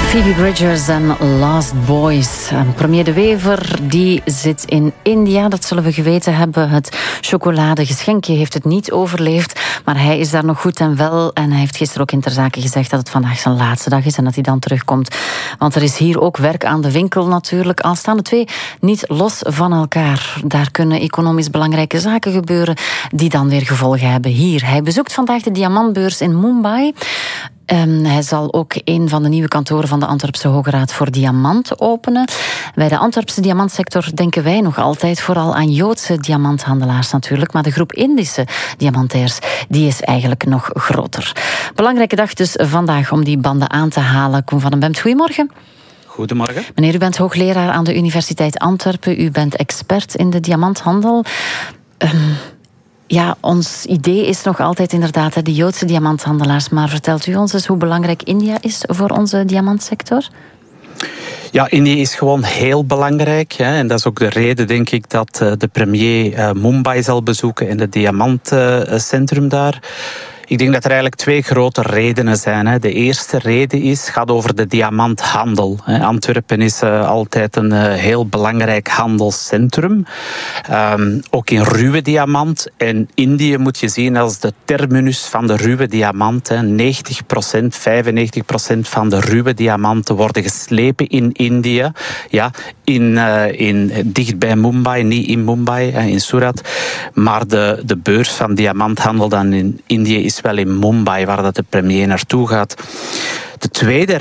Phoebe Bridgers en Last Boys. Premier De Wever die zit in India, dat zullen we geweten hebben. Het chocoladegeschenkje heeft het niet overleefd, maar hij is daar nog goed en wel. En hij heeft gisteren ook in Ter Zake gezegd dat het vandaag zijn laatste dag is en dat hij dan terugkomt. Want er is hier ook werk aan de winkel natuurlijk. Al staan de twee niet los van elkaar. Daar kunnen economisch belangrijke zaken gebeuren die dan weer gevolgen hebben hier. Hij bezoekt vandaag de diamantbeurs in Mumbai. Hij zal ook een van de nieuwe kantoren van de Antwerpse Hoge Raad voor Diamant openen. Bij de Antwerpse diamantsector denken wij nog altijd vooral aan Joodse diamanthandelaars natuurlijk, maar de groep Indische diamantairs die is eigenlijk nog groter. Belangrijke dag dus vandaag om die banden aan te halen. Koen van den Bemt, goedemorgen. Goedemorgen. Meneer, u bent hoogleraar aan de Universiteit Antwerpen. U bent expert in de diamanthandel. Ja, ons idee is nog altijd inderdaad de Joodse diamanthandelaars. Maar vertelt u ons eens hoe belangrijk India is voor onze diamantsector? Ja, India is gewoon heel belangrijk. Hè, en dat is ook de reden, denk ik, dat de premier Mumbai zal bezoeken en het diamantcentrum daar. Ik denk dat er eigenlijk twee grote redenen zijn. Hè. De eerste reden gaat over de diamanthandel. Antwerpen is altijd een heel belangrijk handelscentrum. Ook in ruwe diamant. En Indië moet je zien als de terminus van de ruwe diamant. 90%, 95% van de ruwe diamanten worden geslepen in India. Ja, dicht bij Mumbai, niet in Mumbai, in Surat. Maar de beurs van diamanthandel dan in Indië is wel in Mumbai, waar dat de premier naartoe gaat. De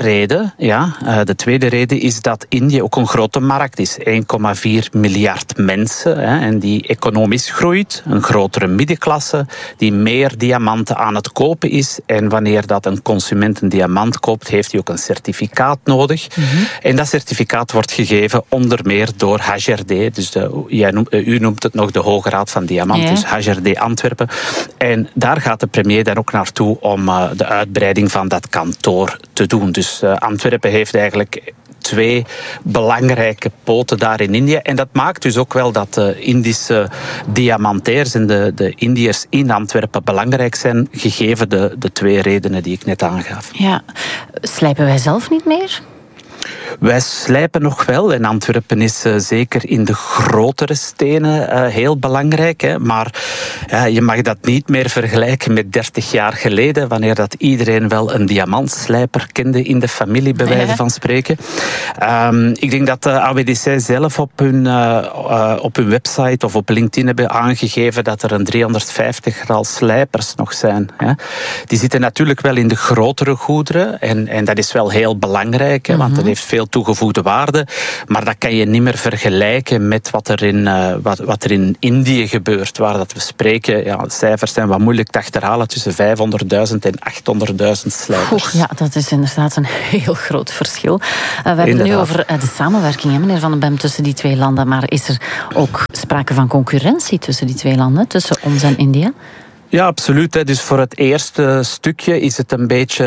tweede reden is dat India ook een grote markt is. 1,4 miljard mensen. En die economisch groeit. Een grotere middenklasse die meer diamanten aan het kopen is. En wanneer dat een consument een diamant koopt, heeft hij ook een certificaat nodig. Mm-hmm. En dat certificaat wordt gegeven onder meer door HGRD. Dus u noemt het nog de Hoge Raad van Diamant. Ja. Dus HGRD Antwerpen. En daar gaat de premier dan ook naartoe om de uitbreiding van dat kantoor te doen. Dus Antwerpen heeft eigenlijk twee belangrijke poten daar in India. En dat maakt dus ook wel dat de Indische diamantairs en de Indiërs in Antwerpen belangrijk zijn, gegeven de twee redenen die ik net aangaf. Ja, slijpen wij zelf niet meer? Wij slijpen nog wel en Antwerpen is zeker in de grotere stenen heel belangrijk. Hè. Maar je mag dat niet meer vergelijken met 30 jaar geleden, wanneer dat iedereen wel een diamantslijper kende in de familie, bij wijze van spreken. Ik denk dat de AWDC zelf op hun website of op LinkedIn hebben aangegeven dat er een 350 slijpers nog zijn. Hè. Die zitten natuurlijk wel in de grotere goederen en dat is wel heel belangrijk, hè, want dat heeft veel toegevoegde waarde, maar dat kan je niet meer vergelijken met wat er in Indië gebeurt, waar dat we spreken. Ja, cijfers zijn wat moeilijk te achterhalen, tussen 500.000 en 800.000 slijpers. Ja, dat is inderdaad een heel groot verschil. We hebben het nu over de samenwerking, hè, meneer Van den Bemt, tussen die twee landen, maar is er ook sprake van concurrentie tussen die twee landen, tussen ons en India? Ja, absoluut. Dus voor het eerste stukje is het een beetje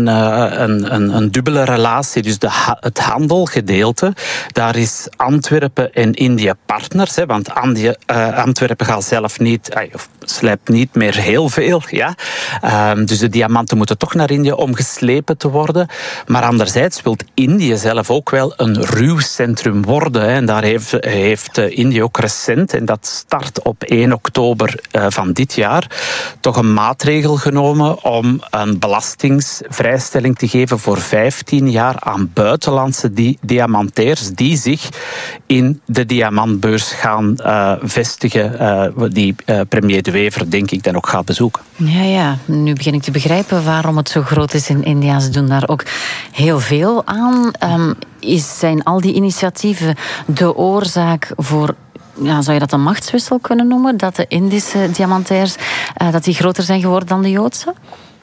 een dubbele relatie. Dus het handelgedeelte, daar is Antwerpen en India partners. Want Antwerpen gaat zelf niet, of slijpt niet meer heel veel. Ja. Dus de diamanten moeten toch naar India om geslepen te worden. Maar anderzijds wil India zelf ook wel een ruw centrum worden. En daar heeft India ook recent, en dat start op 1 oktober van dit jaar, toch een maatregel genomen om een belastingsvrijstelling te geven voor 15 jaar aan buitenlandse diamantairs die zich in de diamantbeurs gaan vestigen, die premier De Wever denk ik dan ook gaat bezoeken. Ja, nu begin ik te begrijpen waarom het zo groot is in India. Ze doen daar ook heel veel aan. Zijn al die initiatieven de oorzaak voor, zou je dat een machtswissel kunnen noemen? Dat de Indische diamantairs dat die groter zijn geworden dan de Joodse?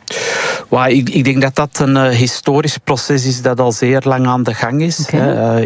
Ik denk dat dat een historisch proces is dat al zeer lang aan de gang is. Okay.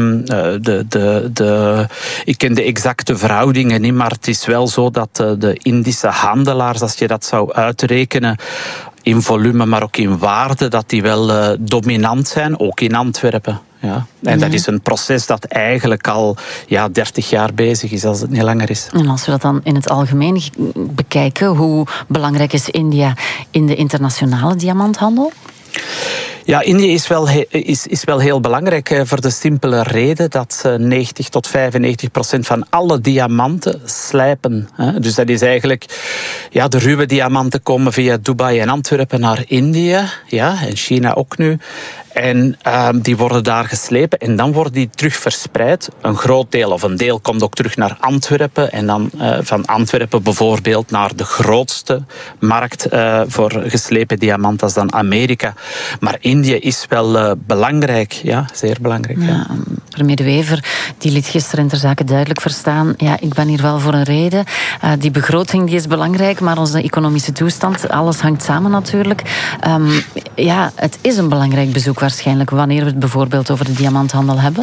Ik ken de exacte verhoudingen niet, maar het is wel zo dat de Indische handelaars, als je dat zou uitrekenen, in volume, maar ook in waarde, dat die wel dominant zijn, ook in Antwerpen. Ja. En dat is een proces dat eigenlijk al 30 jaar bezig is, als het niet langer is. En als we dat dan in het algemeen bekijken, hoe belangrijk is India in de internationale diamanthandel? Ja, Indië is wel heel belangrijk voor de simpele reden dat 90 tot 95% van alle diamanten slijpen. Dus dat is eigenlijk, ja, de ruwe diamanten komen via Dubai en Antwerpen naar India, ja, en China ook nu. En die worden daar geslepen en dan worden die terug verspreid. Een groot deel of een deel komt ook terug naar Antwerpen. En dan van Antwerpen bijvoorbeeld naar de grootste markt voor geslepen diamant, dat is dan Amerika. Maar Indië is wel belangrijk, ja, zeer belangrijk. Ja. Premier De Wever die liet gisteren ter zake duidelijk verstaan, ja, ik ben hier wel voor een reden. Die begroting die is belangrijk, maar onze economische toestand, alles hangt samen natuurlijk. Ja, het is een belangrijk bezoek waarschijnlijk, wanneer we het bijvoorbeeld over de diamanthandel hebben.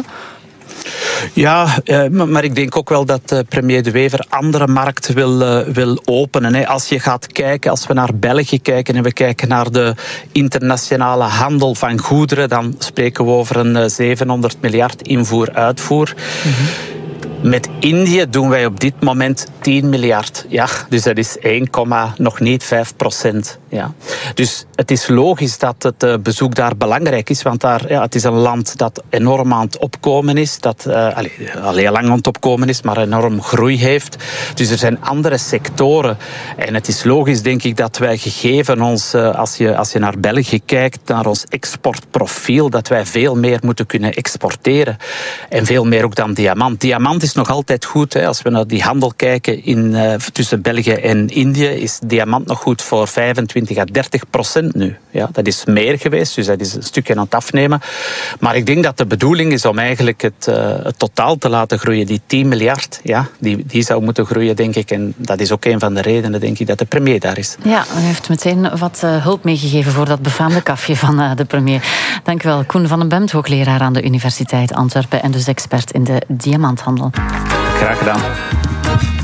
Ja, maar ik denk ook wel dat premier De Wever andere markten wil openen. Als je gaat kijken, als we naar België kijken en we kijken naar de internationale handel van goederen, dan spreken we over een 700 miljard invoer-uitvoer. Mm-hmm. Met Indië doen wij op dit moment 10 miljard. Ja, dus dat is nog niet 5%. Ja. Dus het is logisch dat het bezoek daar belangrijk is, want daar, ja, het is een land dat enorm aan het opkomen is, dat al heel lang aan het opkomen is, maar enorm groei heeft. Dus er zijn andere sectoren. En het is logisch, denk ik, dat wij gegeven ons, als je naar België kijkt, naar ons exportprofiel, dat wij veel meer moeten kunnen exporteren. En veel meer ook dan diamant. Diamant is nog altijd goed. Hè. Als we naar die handel kijken tussen België en Indië, is diamant nog goed voor 25-30% nu. Ja, dat is meer geweest, dus dat is een stukje aan het afnemen. Maar ik denk dat de bedoeling is om eigenlijk het totaal te laten groeien. Die 10 miljard, ja, die zou moeten groeien, denk ik. En dat is ook een van de redenen, denk ik, dat de premier daar is. Ja, u heeft meteen wat hulp meegegeven voor dat befaamde kafje van de premier. Dank u wel. Koen van den Bemt, hoogleraar aan de Universiteit Antwerpen en dus expert in de diamanthandel. Graag gedaan.